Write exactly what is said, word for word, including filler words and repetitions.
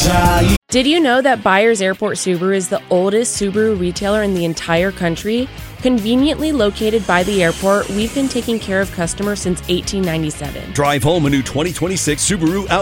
Did you know that Byers Airport Subaru is the oldest Subaru retailer in the entire country? Conveniently located by the airport, we've been taking care of customers since eighteen ninety-seven. Drive home a new twenty twenty-six Subaru